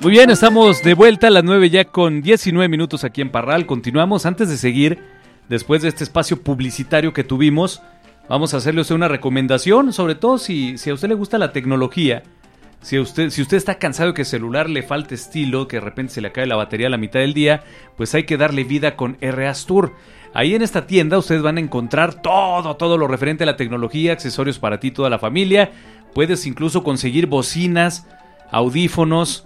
Muy bien, estamos de vuelta a las 9 ya con 19 minutos aquí en Parral. Continuamos. Antes de seguir, después de este espacio publicitario que tuvimos, vamos a hacerle a usted una recomendación, sobre todo si a usted le gusta la tecnología. Si usted está cansado de que el celular le falte estilo, que de repente se le acabe la batería a la mitad del día, pues hay que darle vida con R-Astur. Ahí en esta tienda ustedes van a encontrar todo lo referente a la tecnología, accesorios para ti y toda la familia. Puedes incluso conseguir bocinas, audífonos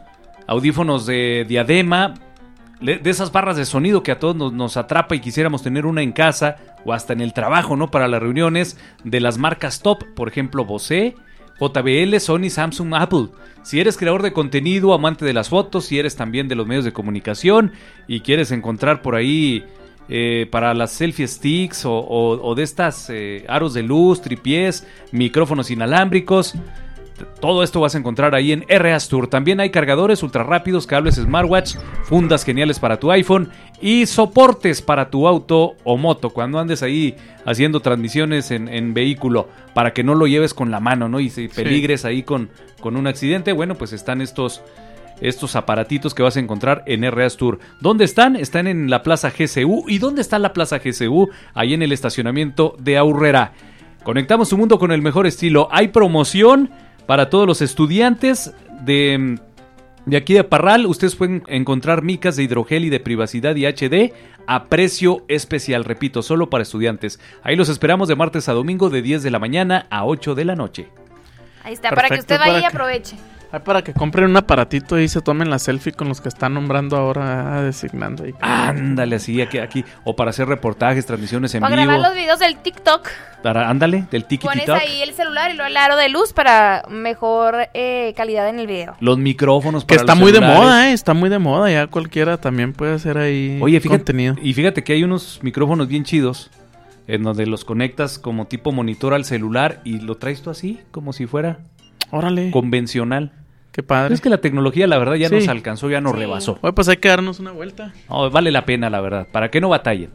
de diadema, de esas barras de sonido que a todos nos atrapa y quisiéramos tener una en casa o hasta en el trabajo, ¿no? Para las reuniones, de las marcas top, por ejemplo, Bose, JBL, Sony, Samsung, Apple. Si eres creador de contenido, amante de las fotos, si eres también de los medios de comunicación y quieres encontrar por ahí para las selfie sticks o de estas aros de luz, tripiés, micrófonos inalámbricos, todo esto vas a encontrar ahí en R-Astur. También hay cargadores ultra rápidos, cables smartwatch, fundas geniales para tu iPhone y soportes para tu auto o moto cuando andes ahí haciendo transmisiones en vehículo, para que no lo lleves con la mano, ¿no? Y si peligres ahí con un accidente, bueno, pues están estos aparatitos que vas a encontrar en R-Astur. ¿Dónde están? Están en la Plaza GCU. ¿Y dónde está la Plaza GCU? Ahí en el estacionamiento de Aurrera. Conectamos tu mundo con el mejor estilo. Hay promoción para todos los estudiantes de aquí de Parral. Ustedes pueden encontrar micas de hidrogel y de privacidad y HD a precio especial. Repito, solo para estudiantes. Ahí los esperamos de martes a domingo de 10 de la mañana a 8 de la noche. Ahí está, perfecto, para que usted vaya y aproveche. Para que compren un aparatito y se tomen la selfie con los que están nombrando ahora, designando ahí. Ándale, así, aquí. O para hacer reportajes, transmisiones en vivo. Para grabar los videos del TikTok. Ándale, del TikTok. Pones ahí el celular y luego el aro de luz para mejor calidad en el video. Los micrófonos para los celulares. Que está muy de moda, está muy de moda. Ya cualquiera también puede hacer ahí contenido. Y fíjate que hay unos micrófonos bien chidos en donde los conectas como tipo monitor al celular y lo traes tú así, como si fuera... Órale. Convencional. Qué padre. Es que la tecnología, la verdad, ya nos alcanzó, ya nos rebasó. Oye, pues hay que darnos una vuelta. No, vale la pena, la verdad. ¿Para qué no batallen?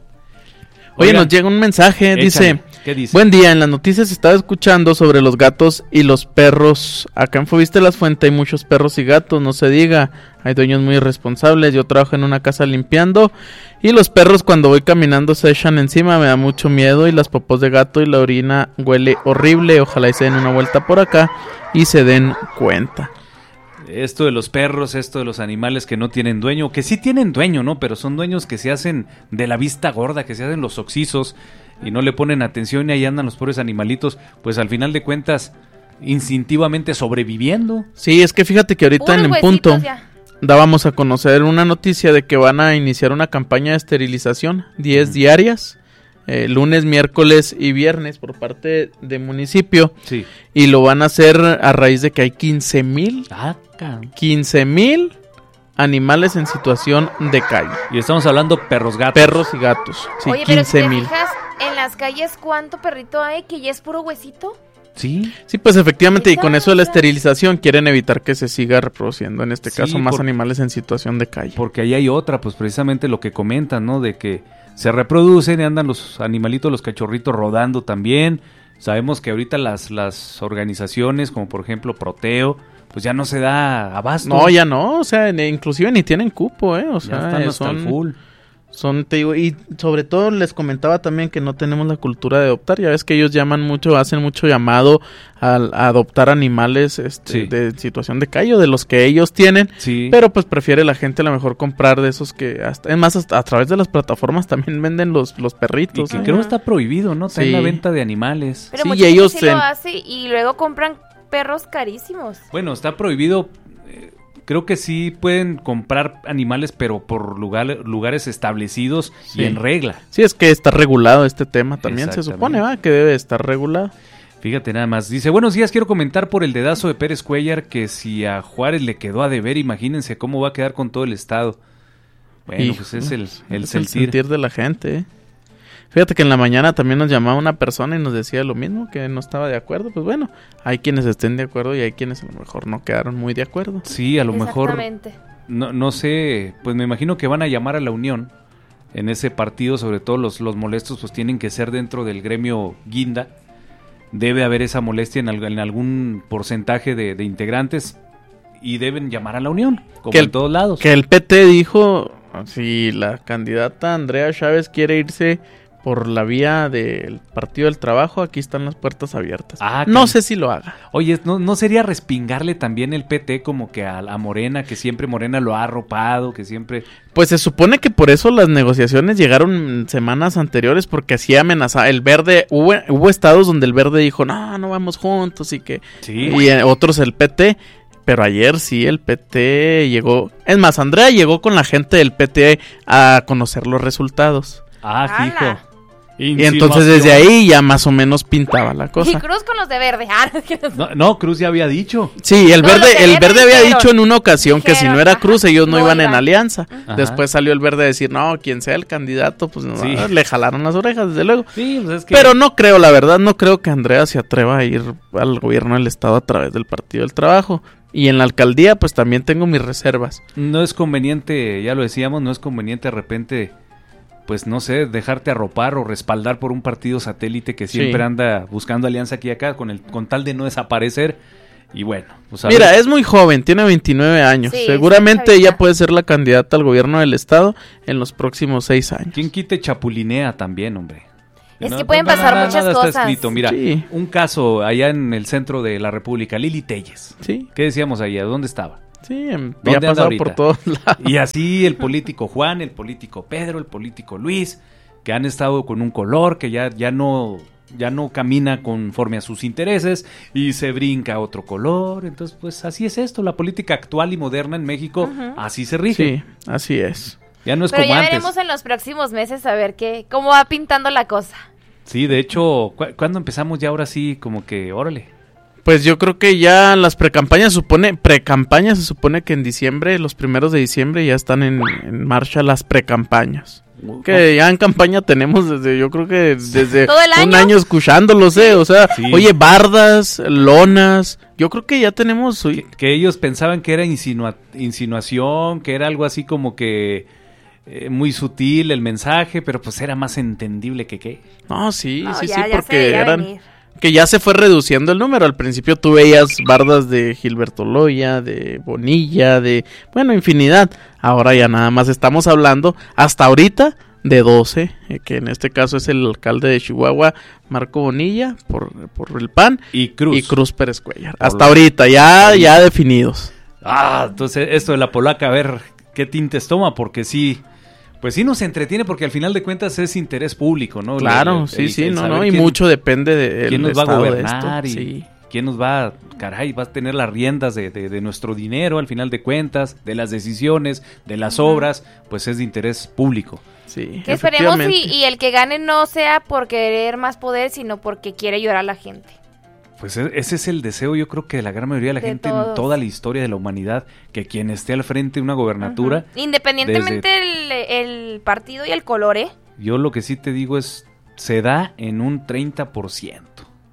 Oye, nos llega un mensaje, dice... ¿Qué dice? Buen día, en las noticias estaba escuchando sobre los gatos y los perros. Acá en Fobiste Las Fuentes hay muchos perros y gatos, no se diga. Hay dueños muy irresponsables. Yo trabajo en una casa limpiando y los perros cuando voy caminando se echan encima, me da mucho miedo. Y las popos de gato y la orina huele horrible. Ojalá y se den una vuelta por acá y se den cuenta. Esto de los perros, esto de los animales que no tienen dueño, que sí tienen dueño, ¿no? Pero son dueños que se hacen de la vista gorda, que se hacen los oxisos y no le ponen atención y ahí andan los pobres animalitos, pues al final de cuentas, instintivamente sobreviviendo. Sí, es que fíjate que ahorita en punto dábamos a conocer una noticia de que van a iniciar una campaña de esterilización, 10 diarias. Lunes, miércoles y viernes por parte del municipio. Sí. Y lo van a hacer a raíz de que hay 15,000 animales en situación de calle. Y estamos hablando perros y gatos. Sí, oye, 15,000. pero si te fijas en las calles, ¿cuánto perrito hay que ya es puro huesito? Sí, pues efectivamente, y con eso de la esterilización quieren evitar que se siga reproduciendo, en este caso, más animales en situación de calle. Porque ahí hay otra, pues precisamente lo que comentan, ¿no? De que se reproducen y andan los animalitos, los cachorritos rodando también. Sabemos que ahorita las organizaciones, como por ejemplo Proteo, pues ya no se da abasto. No, ya no, o sea, inclusive ni tienen cupo, o sea, ya están hasta el full. Te digo, y sobre todo les comentaba también que no tenemos la cultura de adoptar. Ya ves que ellos hacen mucho llamado a adoptar animales de situación de calle, de los que ellos tienen. Sí. Pero pues prefiere la gente a lo mejor comprar de esos que hasta a través de las plataformas también venden los perritos. Y que creo que está prohibido, ¿no? Está en la venta de animales. Pero mucha gente sí lo hace y luego compran perros carísimos. Bueno, está prohibido. Creo que sí pueden comprar animales, pero por lugares establecidos y en regla. Sí, es que está regulado este tema también, se supone, que debe estar regulado. Fíjate nada más. Dice, buenos días, quiero comentar por el dedazo de Pérez Cuellar que si a Juárez le quedó a deber, imagínense cómo va a quedar con todo el estado. Bueno, pues es el sentir de la gente, Fíjate que en la mañana también nos llamaba una persona y nos decía lo mismo, que no estaba de acuerdo. Pues bueno, hay quienes estén de acuerdo y hay quienes a lo mejor no quedaron muy de acuerdo. Sí, a lo mejor, no sé, pues me imagino que van a llamar a la unión en ese partido, sobre todo los molestos pues tienen que ser dentro del gremio guinda. Debe haber esa molestia en algún porcentaje de integrantes y deben llamar a la unión, como Que en todos lados. Que el PT dijo, si la candidata Andrea Chávez quiere irse por la vía del Partido del Trabajo, aquí están las puertas abiertas. No sé si lo haga. Oye, ¿no sería respingarle también el PT como que a Morena, que siempre Morena lo ha arropado, que siempre... Pues se supone que por eso las negociaciones llegaron semanas anteriores, porque así amenazaba el Verde. Hubo estados donde el Verde dijo, no vamos juntos y que... Sí. Y otros el PT... Pero ayer sí el PT llegó... Es más, Andrea llegó con la gente del PT a conocer los resultados. Hijo. Y entonces desde ahí ya más o menos pintaba la cosa. Y Cruz con los de verde. No, Cruz ya había dicho. Sí, el No, verde había dicho en una ocasión que si no era ajá, Cruz ellos no iban en alianza. Ajá. Después salió el Verde a decir, no, quien sea el candidato, pues no, Sí. le jalaron las orejas, desde luego. Sí, pues es que... Pero no creo, la verdad, no creo que Andrea se atreva a ir al gobierno del estado a través del Partido del Trabajo. Y en la alcaldía, pues también tengo mis reservas. No es conveniente, ya lo decíamos, no es conveniente de repente, pues no sé, dejarte arropar o respaldar por un partido satélite que siempre anda buscando alianza aquí y acá con tal de no desaparecer. Y bueno, pues mira, es muy joven, tiene 29 años. Sí, seguramente sí, ella puede ser la candidata al gobierno del estado en los próximos 6 años. ¿Quién quite chapulinea también, hombre? Es que pueden pasar muchas está cosas. escrito. Mira, Sí. un caso allá en el centro de la República, Lili Telles. Sí, ¿Qué decíamos allá? ¿Dónde estaba? sí, ya ¿Dónde ha anda pasado ahorita? por todos lados. Y así el político Juan, el político Pedro, el político Luis, que han estado con un color que ya no camina conforme a sus intereses y se brinca a otro color. Entonces, pues así es esto, la política actual y moderna en México, así se rige. Sí, así es. Ya no es Pero como ya antes. veremos en los próximos meses a ver cómo va pintando la cosa. Sí, de hecho, ¿cuándo empezamos ya ahora sí? Como que, órale. Pues yo creo que ya las precampañas se supone que en diciembre, los primeros de diciembre ya están en marcha las precampañas. Que ya en campaña tenemos yo creo que desde ¿Todo el un año? año escuchándolos, o sea, Sí. oye, bardas, lonas, yo creo que ya tenemos... Que ellos pensaban que era insinuación, que era algo así como que muy sutil el mensaje, pero pues era más entendible que qué. No, sí, No, sí, ya sí, se porque veía eran... venir. Que ya se fue reduciendo el número. Al principio tú veías bardas de Gilberto Loya, de Bonilla, bueno, infinidad. Ahora ya nada más estamos hablando, hasta ahorita, de 12, que en este caso es el alcalde de Chihuahua, Marco Bonilla, por el PAN, Y Cruz. y Cruz Pérez Cuellar. Por Hasta lo- ahorita, ya definidos. Entonces esto de la polaca, a ver qué tintes toma, porque sí, pues sí nos entretiene, porque al final de cuentas es interés público, ¿no? Claro, sí, el no, saber y mucho depende de quién nos va a estado de gobernar esto. y Sí. quién nos va, va a tener las riendas de nuestro dinero al final de cuentas, de las decisiones, de las obras, pues es de interés público. Sí, Que esperemos efectivamente. y el que gane no sea por querer más poder, sino porque quiere llorar a la gente. Pues ese es el deseo, yo creo que de la gran mayoría de la De gente en todos. toda la historia de la humanidad, que quien esté al frente de una gobernatura, Independientemente el partido y el color, yo lo que sí te digo es, se da en un 30%,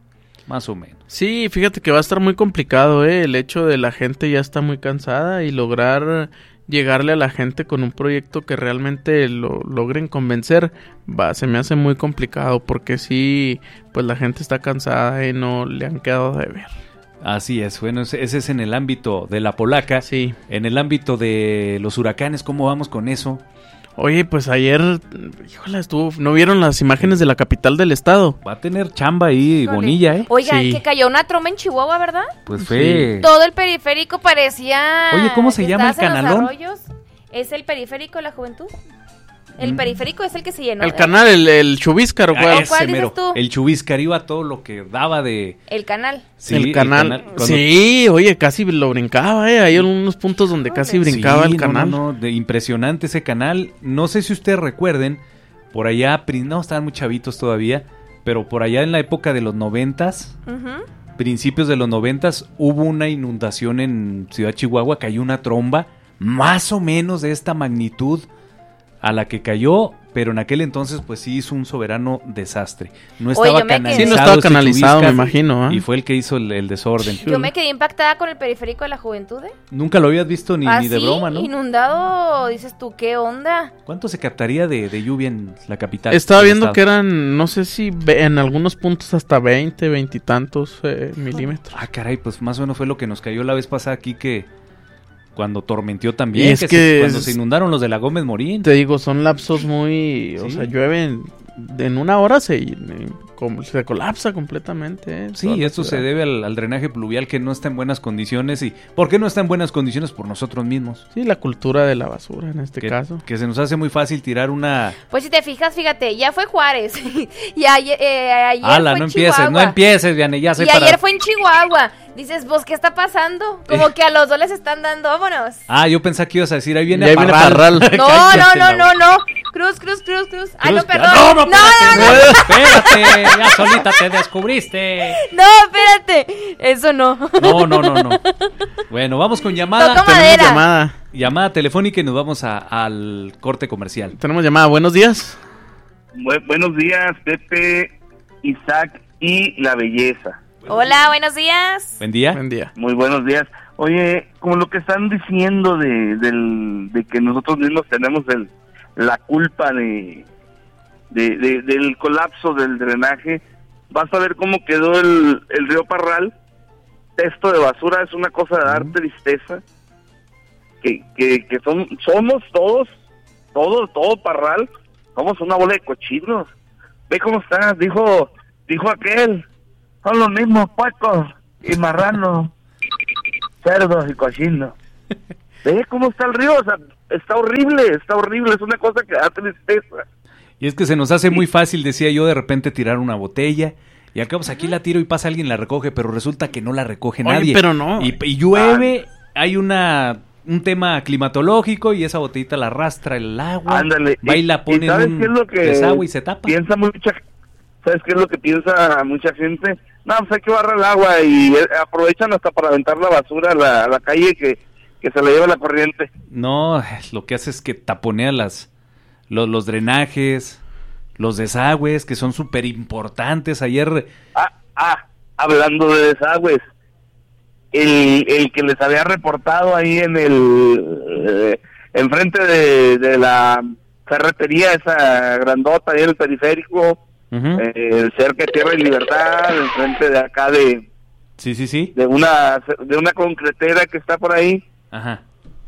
más o menos. Sí, fíjate que va a estar muy complicado, el hecho de la gente ya está muy cansada y lograr llegarle a la gente con un proyecto que realmente lo logren convencer, se me hace muy complicado porque sí, pues la gente está cansada y no le han quedado de ver. Así es, bueno, ese es en el ámbito de la polaca. Sí. En el ámbito de los huracanes, ¿cómo vamos con eso? Oye, pues ayer, híjole, ¿no vieron las imágenes de la capital del estado? Va a tener chamba ahí Híjole. Bonilla, ¿eh? Oigan, Sí. que cayó una tromba en Chihuahua, ¿verdad? Pues fue... Todo el periférico parecía... Oye, ¿cómo se que llama el estabas en los canalón? arroyos. ¿Es el periférico de la juventud? El periférico es el que se llenó. El canal, el Chubíscar, Ah, ¿cuál? ese ¿Cuál dices mero. tú? El Chubíscar iba a todo lo que daba de... El canal. Sí, el canal. cuando- Sí, oye, casi lo brincaba, Hay unos puntos donde casi brincaba Sí, el canal. No, impresionante ese canal. No sé si ustedes recuerden, por allá, no, estaban muy chavitos todavía, pero por allá en la época de los 90s, Ujú. principios de los 90s, hubo una inundación en Ciudad Chihuahua, cayó una tromba, más o menos de esta magnitud a la que cayó, pero en aquel entonces pues sí hizo un soberano desastre. No Oye, estaba yo me quedé- canalizado. Sí, no estaba este canalizado, Chubiscar, me imagino, ¿eh? Y fue el que hizo el desorden. Yo me quedé impactada con el periférico de la juventud, Nunca lo habías visto ni de Así, broma, ¿no? inundado, dices tú, ¿qué onda? ¿Cuánto se captaría de lluvia en la capital? Estaba del viendo estado? que eran, no sé si en algunos puntos hasta 20 y tantos milímetros. Ah, caray, pues más o menos fue lo que nos cayó la vez pasada aquí, que cuando tormenteó también, Y es cuando se inundaron los de la Gómez Morín. Te digo, son lapsos muy... O Sí. sea, llueven... En una hora se colapsa completamente. Toda Sí, la esto se ciudad. debe al drenaje pluvial que no está en buenas condiciones. ¿Y por qué no está en buenas condiciones? Por nosotros mismos. Sí, la cultura de la basura en este caso. Que se nos hace muy fácil tirar una... Pues si te fijas, fíjate, ya fue Juárez. Y ayer ¡Hala, fue no en empieces, Chihuahua. no empieces, Vianney, ya sé Y para... ayer fue en Chihuahua. Dices, pues, ¿qué está pasando? Como que a los dos les están dando, vámonos. Ah, yo pensaba que ibas a decir, ahí viene Ya viene Parral. Parral. No, Cállate no. Cruz. Ay, no, Cruz, perdón. No, No, espérate, ya solita te descubriste. no, espérate. Eso no. No. Bueno, vamos con llamada. Toca Tenemos madera. llamada. Llamada telefónica y nos vamos al corte comercial. Tenemos llamada. Buenos días. Buenos días, Pepe, Isaac y la belleza. Hola, buenos días. Buen día. Buen día. Muy buenos días. Oye, como lo que están diciendo de que nosotros mismos tenemos la culpa del colapso del drenaje, vas a ver cómo quedó el río Parral. Esto de basura es una cosa de dar tristeza. Que somos todo Parral, somos una bola de cochinos. Ve cómo está, dijo aquel, son los mismos puercos y marranos, cerdos y cochinos. Ve cómo está el río, o sea, está horrible, es una cosa que da tristeza. Y es que se nos hace muy fácil, decía yo, de repente tirar una botella. Y acá, pues aquí la tiro y pasa alguien la recoge, pero resulta que no la recoge Oye, nadie. pero no. Y llueve, hay un tema climatológico y esa botellita la arrastra el agua. Ándale. Va y la pone ¿sabes en un qué es lo que desagüe y se tapa. ¿Sabes qué es lo que piensa mucha gente? No, pues hay que barrer el agua y aprovechan hasta para aventar la basura a la calle que se la lleva la corriente. No, lo que hace es que taponea los drenajes, los desagües, que son súper importantes. Ayer... Hablando de desagües, el que les había reportado ahí en enfrente de la ferretería esa grandota ahí en el periférico, cerca de Tierra y Libertad, enfrente de acá Sí. de una concretera que está por ahí, Ajá.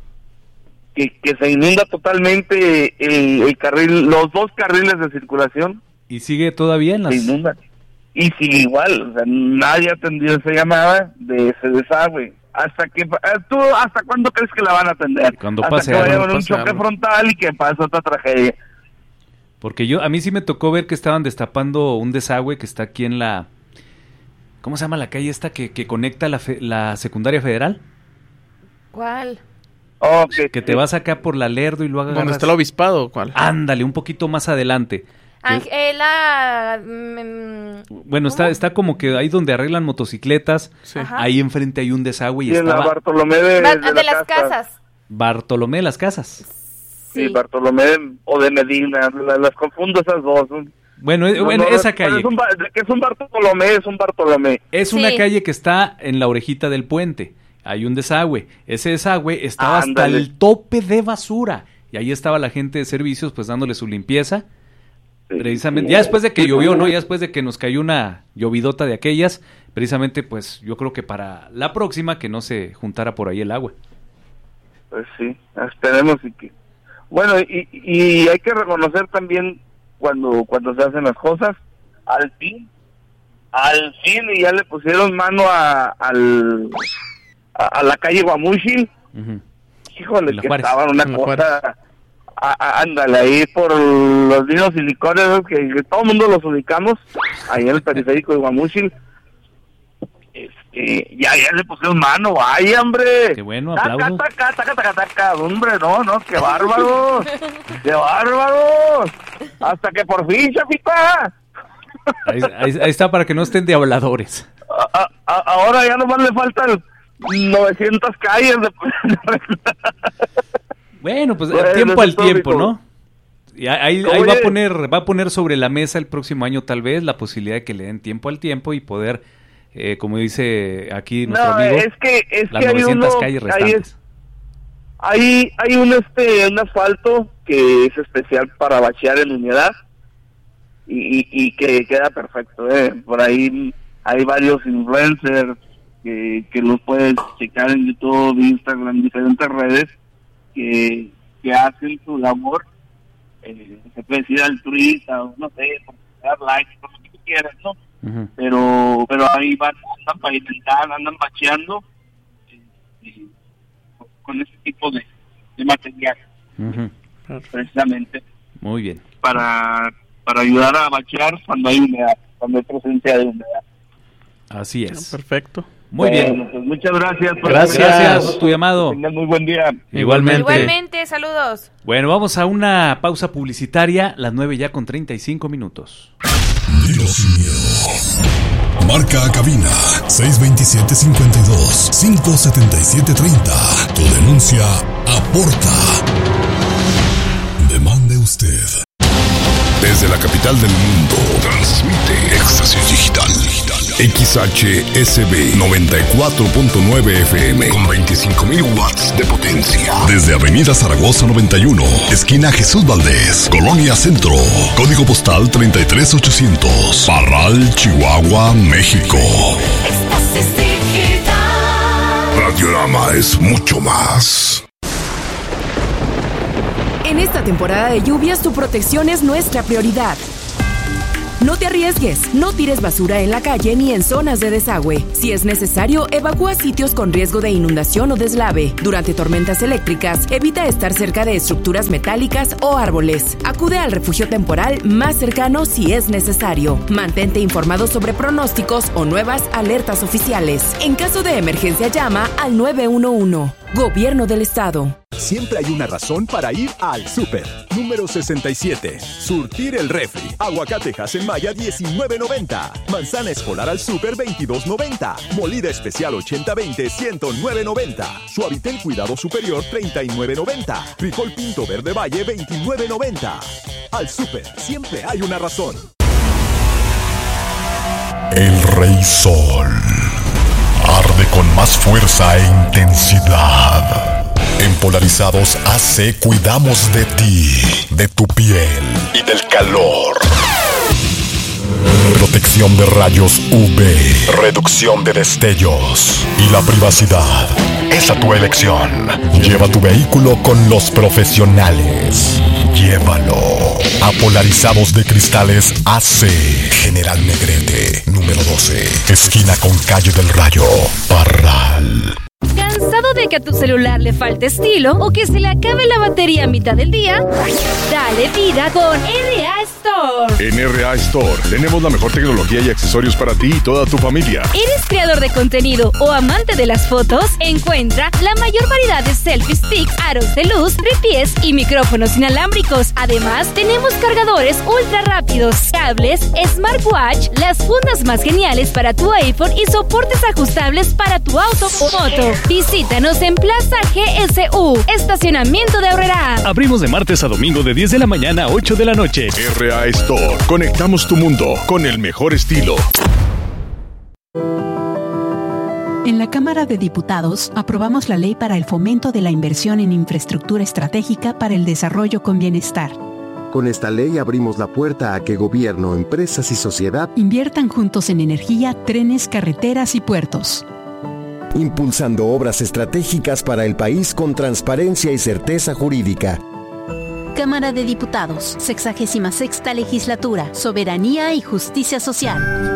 que se inunda totalmente el carril, los dos carriles de circulación ¿Y sigue todavía en se inundan. Y sigue igual, o sea, nadie ha atendido esa llamada de ese desagüe. ¿Hasta cuándo crees que la van a atender? Cuando hasta pase que vaya algo, a haber un pase choque algo. frontal y que pase otra tragedia. Porque a mí sí me tocó ver que estaban destapando un desagüe que está aquí en la... ¿Cómo se llama la calle esta que conecta la secundaria federal? ¿Cuál? Que te vas acá por la Lerdo y luego agarras... ¿Dónde está el obispado? ¿Cuál? Ándale, un poquito más adelante. Ángela. Bueno, está como que ahí donde arreglan motocicletas, Sí. Ajá. ahí enfrente hay un desagüe y Y en la estaba Bartolomé de las casas. Bartolomé de las Casas. Sí, Bartolomé o de Medina, las confundo esas dos. Bueno, esa calle. Es un Bartolomé. Es una Sí. calle que está en la orejita del puente. Hay un desagüe. Ese desagüe estaba hasta Ándale. el tope de basura. Y ahí estaba la gente de servicios pues dándole su limpieza. Precisamente, ya después de que llovió, ¿no? Ya después de que nos cayó una llovidota de aquellas, precisamente pues yo creo que para la próxima que no se juntara por ahí el agua. Pues sí, esperemos y que... Bueno, y hay que reconocer también cuando se hacen las cosas, al fin, y ya le pusieron mano a la calle Guamúchil. Ujú. Híjole, En la que Juárez. estaban una En la cosa... Ándale, ahí por los vinos y licores, ¿no? que todo el mundo los ubicamos, ahí en el periférico de Guamúchil. Ya le pusieron mano, ¡ay, hombre! Qué bueno, aplausos. Taca, hombre, no, qué bárbaros, qué bárbaros, hasta que por fin, chapita. Ahí está para que no estén de habladores. Ahora ya nomás le faltan 900 calles. Bueno, pues Bueno, tiempo eso al es todo, tiempo, mijo. ¿no? Y ahí Oye. va a poner sobre la mesa el próximo año tal vez la posibilidad de que le den tiempo al tiempo y poder, como dice aquí nuestro amigo, es que las hay 900 calles restantes. Hay un asfalto que es especial para bachear en unidad y que queda perfecto, Por ahí hay varios influencers que los puedes checar en YouTube, Instagram, diferentes redes que hacen su labor, se puede decir altruista, o no sé, por dar likes, por lo que tú quieras, ¿no? Uh-huh. Pero ahí andan pavimentando, andan bacheando con ese tipo de material, uh-huh. Precisamente. Muy bien. Para ayudar a bachear cuando hay humedad, cuando hay presencia de humedad. Así es. Perfecto. Muy bien. Pues muchas gracias. Gracias por tu llamado. Tengan muy buen día. Igualmente, saludos. Bueno, vamos a una pausa publicitaria, las 9:35 minutos. Dilo sin miedo. Marca a cabina 627-52-577-30. Tu denuncia aporta. Demande usted. Desde la capital del mundo, transmite Éxtasis Digital. XHSB 94.9 FM con 25,000 watts de potencia. Desde Avenida Zaragoza 91, esquina Jesús Valdés, Colonia Centro. Código postal 33800. Parral, Chihuahua, México. Éxtasis Digital. Radiorama es mucho más. En esta temporada de lluvias, tu protección es nuestra prioridad. No te arriesgues, no tires basura en la calle ni en zonas de desagüe. Si es necesario, evacúa sitios con riesgo de inundación o deslave. Durante tormentas eléctricas, evita estar cerca de estructuras metálicas o árboles. Acude al refugio temporal más cercano si es necesario. Mantente informado sobre pronósticos o nuevas alertas oficiales. En caso de emergencia, llama al 911. Gobierno del Estado. Siempre hay una razón para ir al súper. Número 67. Surtir el refri. Aguacatejas en Maya 19.90. Manzana escolar al súper 22.90. Molida especial 80-20 109.90. Suavitel cuidado superior 39.90. Frijol pinto verde valle 29.90. Al súper siempre hay una razón. El Rey Sol arde con más fuerza e intensidad. En Polarizados AC cuidamos de ti, de tu piel y del calor. Protección de rayos UV, reducción de destellos y la privacidad. Esa tu elección. Lleva tu vehículo con los profesionales. Llévalo a Polarizados de Cristales AC. General Negrete, número 12. Esquina con Calle del Rayo, Parral. ¿Cansado de que a tu celular le falte estilo o que se le acabe la batería a mitad del día? Dale vida con RA Store. En RA Store tenemos la mejor tecnología y accesorios para ti y toda tu familia. ¿Eres creador de contenido o amante de las fotos? Encuentra la mayor variedad de selfie sticks, aros de luz, tripiés y micrófonos inalámbricos. Además, tenemos cargadores ultra rápidos, cables, smartwatch, las fundas más geniales para tu iPhone y soportes ajustables para tu auto o moto. Visítanos en Plaza GSU, Estacionamiento de Aurrera. Abrimos de martes a domingo de 10 de la mañana a 8 de la noche. RA Store. Conectamos tu mundo con el mejor estilo. En la Cámara de Diputados aprobamos la ley para el fomento de la inversión en infraestructura estratégica para el desarrollo con bienestar. Con esta ley abrimos la puerta a que gobierno, empresas y sociedad inviertan juntos en energía, trenes, carreteras y puertos. Impulsando obras estratégicas para el país con transparencia y certeza jurídica. Cámara de Diputados, 66ª Legislatura, Soberanía y Justicia Social.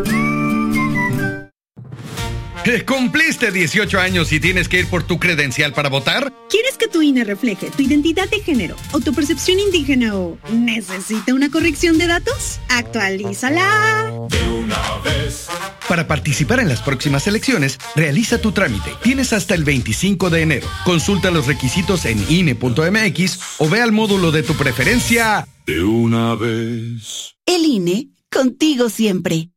¿Cumpliste 18 años y tienes que ir por tu credencial para votar? ¿Quieres que tu INE refleje tu identidad de género o tu percepción indígena o necesita una corrección de datos? ¡Actualízala! De una vez. Para participar en las próximas elecciones, realiza tu trámite. Tienes hasta el 25 de enero. Consulta los requisitos en INE.mx o ve al módulo de tu preferencia. De una vez. El INE, contigo siempre.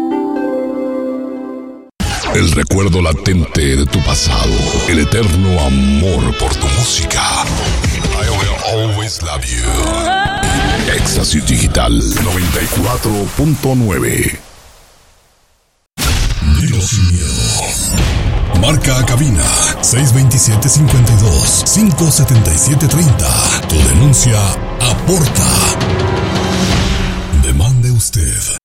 El recuerdo latente de tu pasado. El eterno amor por tu música. I will always love you. Éxtasis Digital 94.9. Dilo sin miedo. Marca a cabina 627-52-577-30. Tu denuncia aporta. Demande usted.